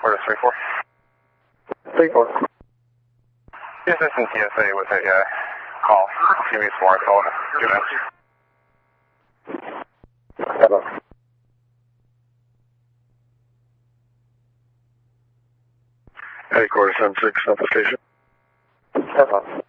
Quarter 3-4. 3-4. Assistant TSA with a call. Give me some more call in a few minutes. Hello. Headquarters 76 at the station. Hello.